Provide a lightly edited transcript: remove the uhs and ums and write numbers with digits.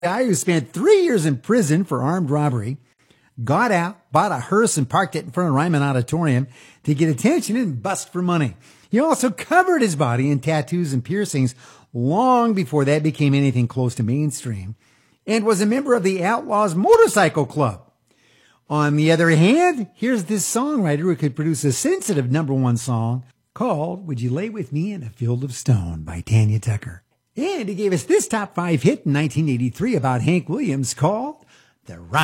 Guy who spent 3 years in prison for armed robbery, got out, bought a hearse and parked it in front of Ryman Auditorium to get attention and bust for money. He also covered his body in tattoos and piercings long before that became anything close to mainstream, and was a member of the Outlaws Motorcycle Club. On the other hand, here's this songwriter who could produce a sensitive #1 song called Would You Lay With Me in a Field of Stone by Tanya Tucker. And he gave us this top 5 hit in 1983 about Hank Williams called The Ride.